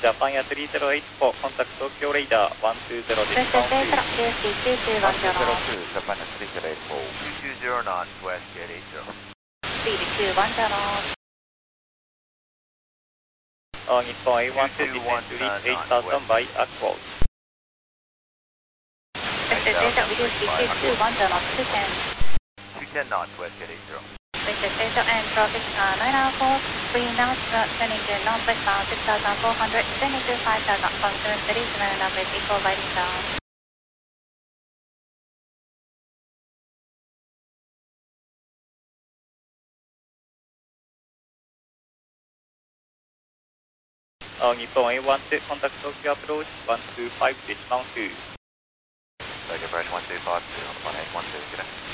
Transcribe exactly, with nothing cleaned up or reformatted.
ジャパンやさんぜろはちコンタクト東京レイダーいちにゼロで British Aircraft two two two one zero knots. Japan three zero eight four. two two zero knots, Westgate eight zero. Speed two one zero knots. あ日本 エーワン to descend to reach eight thousand by Aquos. British Aircraft reduce speed two two one zero knots to ten. two ten knots, Westgate eight zero. British Aircraft and traffic uh, nine hour four, three knots, uh, turning to northwestbound six thousand four hundred, turning to five thousand, confirm thirty-seven runway equal lighting down. Uh, 日本 エーワン to contact Tokyo approach one two five decimal two. Tokyo approach one two five two, on one eight one two, good day.